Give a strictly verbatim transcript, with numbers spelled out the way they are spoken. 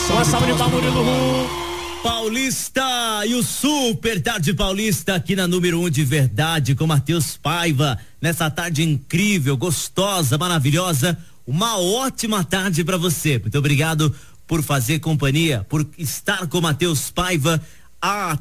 Uma salva de palmas, Murilo Rum. Paulista e o Super Tarde Paulista aqui na número um de verdade com Matheus Paiva nessa tarde incrível, gostosa, maravilhosa. Uma ótima tarde para você. Muito obrigado por fazer companhia, por estar com Matheus Paiva. A